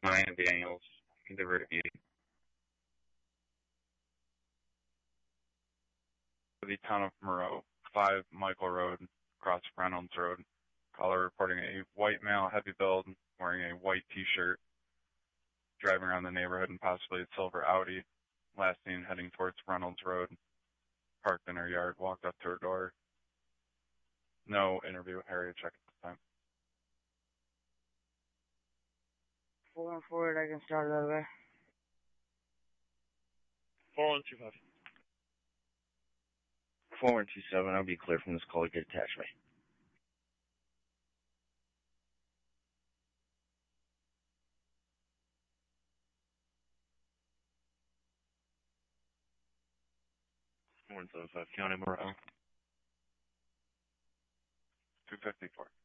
9 Daniels, Riverview. The town of Moreau, 5 Michael Road, across Reynolds Road. Caller reporting a white male, heavy build, wearing a white t-shirt, driving around the neighborhood in possibly a silver Audi. Last seen heading towards Reynolds Road, parked in her yard, walked up to her door. No interview with Harriet check at this time. 414, I can start that way. 4125. 4127, I'll be clear from this call to get attached to me. County Moreau. 254.